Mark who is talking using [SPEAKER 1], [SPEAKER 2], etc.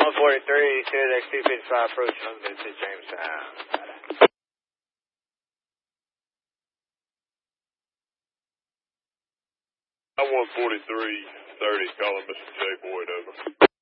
[SPEAKER 1] 143, Sirius X255 approaching on the to Jamestown.
[SPEAKER 2] I'm 143, 30, calling Mr. J. Boyd, over.